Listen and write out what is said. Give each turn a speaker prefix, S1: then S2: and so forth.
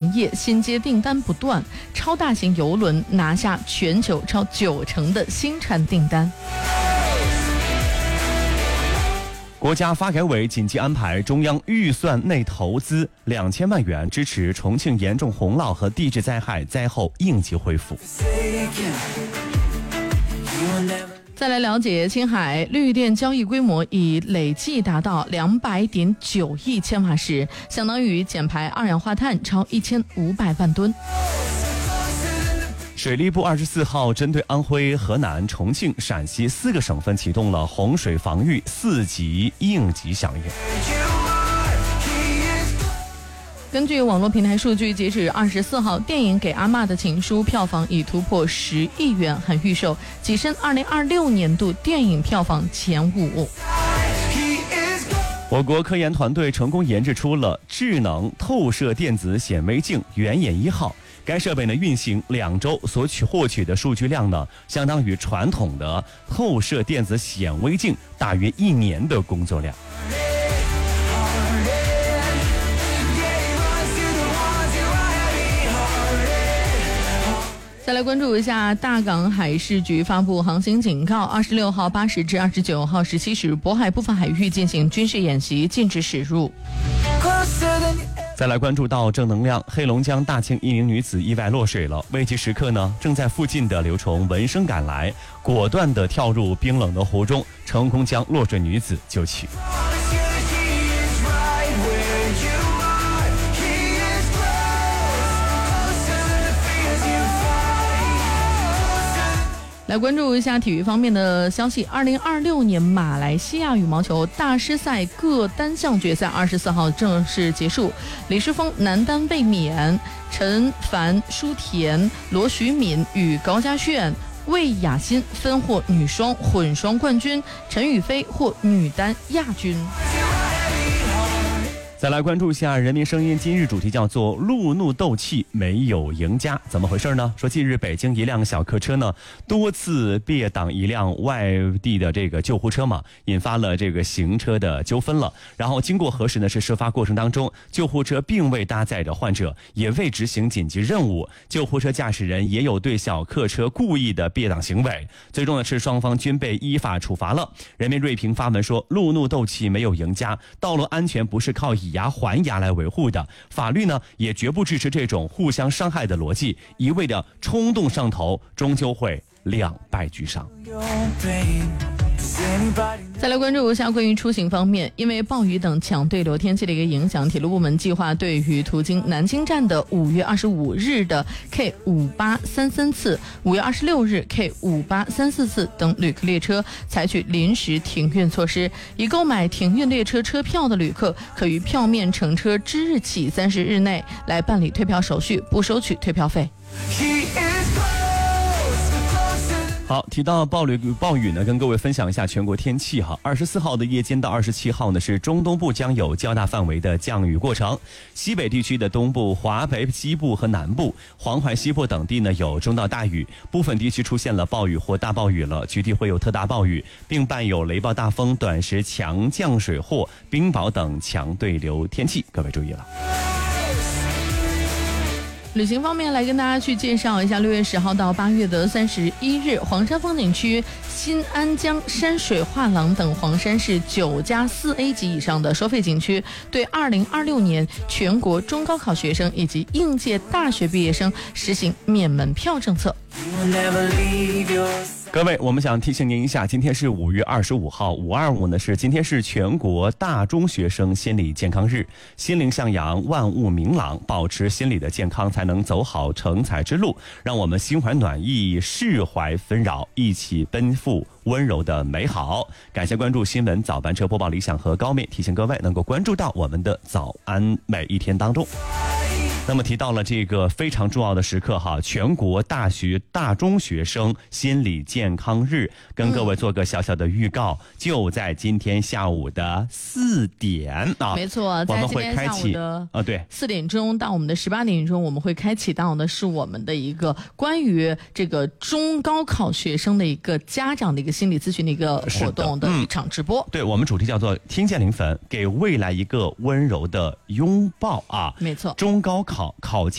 S1: 营业，新接订单不断，超大型邮轮拿下全球超90%的新船订单。
S2: 国家发改委紧急安排中央预算内投资2000万元，支持重庆严重洪涝和地质灾害灾后应急恢复。
S1: 再来了解，青海绿电交易规模已累计达到200.9亿千瓦时，相当于减排二氧化碳超1500万吨。
S2: 水利部24号针对安徽、河南、重庆、陕西4个省份启动了洪水防御4级应急响应。
S1: 根据网络平台数据，截止24号，电影《给阿嬷的情书》票房已突破10亿元，含预售，跻身2026年度电影票房前5。
S2: 我国科研团队成功研制出了智能透射电子显微镜原眼1号。该设备呢运行2周所获取的数据量呢，相当于传统的透射电子显微镜大约1年的工作量。
S1: 再来关注一下，大港海事局发布航行警告，26号8时至29号17时，渤海部分海域进行军事演习，禁止驶入。
S2: 再来关注到正能量，黑龙江大庆一名女子意外落水了，危急时刻呢，正在附近的刘虫闻声赶来，果断地跳入冰冷的湖中，成功将落水女子救起。
S1: 来关注一下体育方面的消息，2026年马来西亚羽毛球大师赛各单项决赛24号正式结束，李诗沣男单卫冕，陈凡、舒田、罗徐敏与高嘉炫、魏雅欣分获女双、混双冠军，陈雨菲获女单亚军。
S2: 再来关注一下人民声音，今日主题叫做路怒斗气没有赢家，怎么回事呢？说近日北京一辆小客车呢多次别挡一辆外地的这个救护车嘛，引发了这个行车的纠纷了。然后经过核实呢，是事发过程当中救护车并未搭载着患者，也未执行紧急任务，救护车驾驶人也有对小客车故意的别挡行为，最终呢是双方均被依法处罚了。人民锐评发文说，路怒斗气没有赢家，道路安全不是靠以牙还牙来维护的，法律呢也绝不支持这种互相伤害的逻辑，一味的冲动上头，终究会两败俱伤。
S1: 再来关注一下关于出行方面，因为暴雨等强对流天气的一个影响，铁路部门计划对于途经南京站的5月25日的 K5833次、5月26日 K5834次等旅客列车采取临时停运措施，已购买停运列车车票的旅客可于票面乘车之日起30日内来办理退票手续，不收取退票费。
S2: 好，提到暴雨呢，跟各位分享一下全国天气哈。24号的夜间到27号呢，是中东部将有较大范围的降雨过程，西北地区的东部、华北西部和南部、黄淮西部等地呢有中到大雨，部分地区出现了暴雨或大暴雨了，局地会有特大暴雨，并伴有雷暴大风、短时强降水或冰雹等强对流天气，各位注意了。
S1: 旅行方面来跟大家去介绍一下，6月10号到8月的31日，黄山风景区、新安江山水画廊等黄山市9家4A 级以上的收费景区，对2026年全国中高考学生以及应届大学毕业生实行免门票政策。
S2: 各位，我们想提醒您一下，今天是5月25号，525呢是今天是全国大中学生心理健康日，心灵向阳，万物明朗，保持心理的健康，才能走好成才之路。让我们心怀暖意，释怀纷扰，一起奔赴温柔的美好。感谢关注新闻早班车播报理想和高面，提醒各位能够关注到我们的早安每一天当中。那么提到了这个非常重要的时刻哈，全国大学大中学生心理健康日，跟各位做个小小的预告，就在今天下午的4点啊，
S1: 没错，在今天下午的
S2: 对
S1: 4点钟到我们的18点钟，我们会开启到的是我们的一个关于这个中高考学生的一个家长的一个心理咨询的一个活动的一场直播。
S2: 对，我们主题叫做听见灵粉，给未来一个温柔的拥抱啊，
S1: 没错，
S2: 中高考考前